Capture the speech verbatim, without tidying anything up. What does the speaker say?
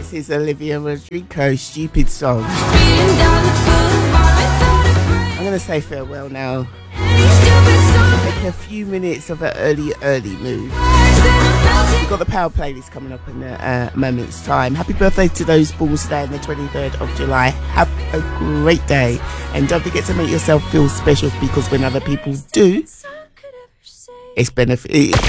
This is Olivia Rodrigo, Stupid Song. I'm going to say farewell now. Taking a few minutes of an early, early move. We've got the Power playlist coming up in a uh, moment's time. Happy birthday to those born today on the twenty-third of July. Have a great day. And don't forget to make yourself feel special, because when other people do, it's benefit.